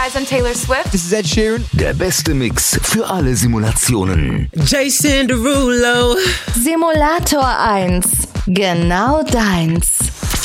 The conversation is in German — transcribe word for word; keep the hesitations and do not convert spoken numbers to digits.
guys, I'm Taylor Swift. This is Ed Sheeran. Der beste Mix für alle Simulationen. Jason Derulo. Simulator eins. Genau deins.